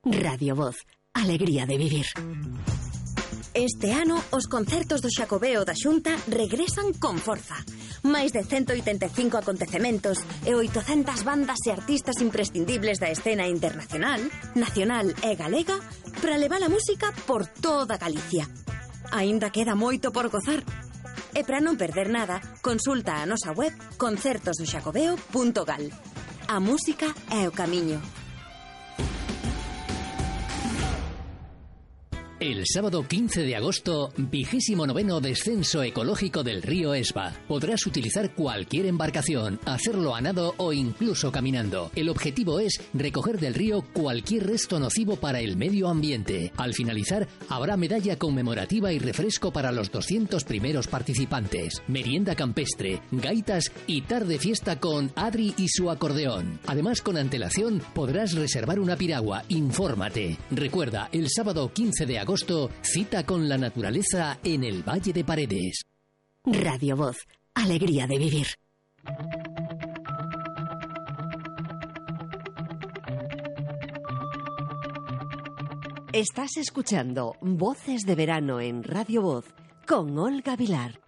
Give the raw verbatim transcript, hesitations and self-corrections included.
Radio Voz, alegría de vivir. Este ano, os concertos do Xacobeo da Xunta regresan con forza. Máis de ciento oitenta e cinco acontecementos e oitocentas bandas e artistas imprescindibles da escena internacional, nacional e galega para levar a música por toda Galicia. Aínda queda moito por gozar. E para non perder nada, consulta a nosa web concertos do xacobeo punto gal. A música é o camiño. El sábado quince de agosto, vigésimo noveno descenso ecológico del río Esba. Podrás utilizar cualquier embarcación, hacerlo a nado o incluso caminando. El objetivo es recoger del río cualquier resto nocivo para el medio ambiente. Al finalizar, habrá medalla conmemorativa y refresco para los doscientos primeros participantes. Merienda campestre, gaitas y tarde fiesta con Adri y su acordeón. Además, con antelación, podrás reservar una piragua. Infórmate. Recuerda, el sábado quince de agosto, cita con la naturaleza en el Valle de Paredes. Radio Voz, alegría de vivir. Estás escuchando Voces de Verano en Radio Voz con Olga Vilar.